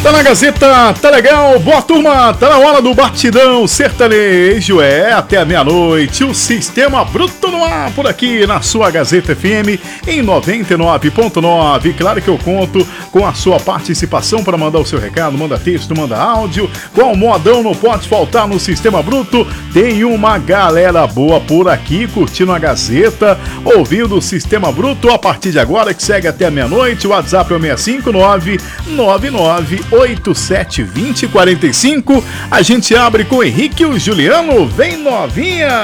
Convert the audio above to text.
Tá na Gazeta, tá legal, boa turma, tá na hora do batidão sertanejo, até a meia-noite, o Sistema Bruto no ar, por aqui na sua Gazeta FM em 99.9, claro que eu conto com a sua participação para mandar o seu recado, manda texto, manda áudio, qual modão não pode faltar no Sistema Bruto, tem uma galera boa por aqui, curtindo a Gazeta, ouvindo o Sistema Bruto, a partir de agora que segue até a meia-noite, o WhatsApp é o 65999872045. A gente abre com o Henrique e o Juliano. Vem novinha!